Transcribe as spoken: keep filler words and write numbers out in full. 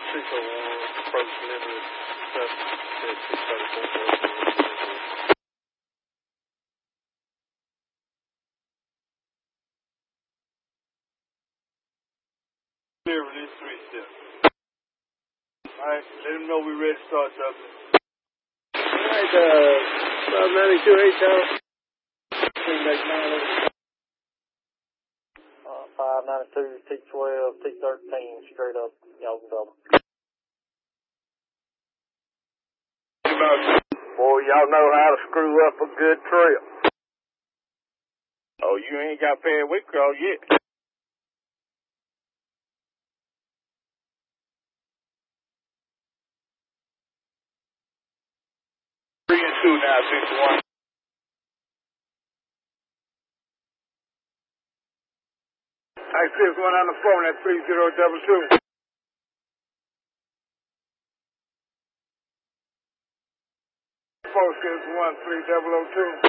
six oh one, approach limit, seven, six thirty-four. Clear release three steps. Alright, let him know we're ready to start, Douglas. Alright, uh, five ninety-two H out. Bring back nine over. Uh, five ninety-two, T twelve, T thirteen, straight up, y'all double. Boy, y'all know how to screw up a good trip. Oh, you ain't got paid with call yet. Three and two now, six one. I six one on the phone at three zero double two. Four six one three double oh two.